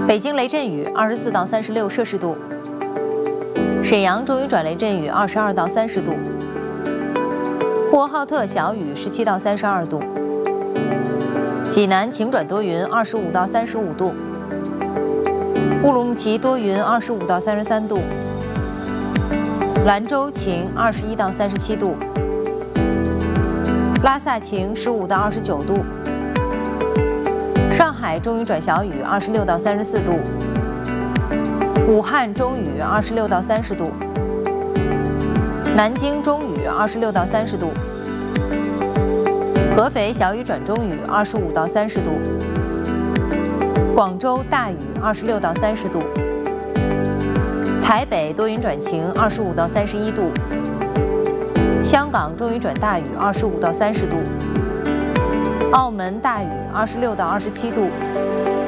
北京雷阵雨24到36摄氏度，沈阳中雨转雷阵雨22到30度，呼和浩特小雨17到32度，济南晴转多云25到35度，乌鲁木齐多云25到33度，兰州晴21到37度，拉萨晴15到29度，上海中雨转小雨26到34度，武汉中雨26到30度，南京中雨26到30度，合肥小雨转中雨25到30度，广州大雨26到30度，台北多云转晴25到31度，香港中雨转大雨25到30度，澳门大雨26到27度，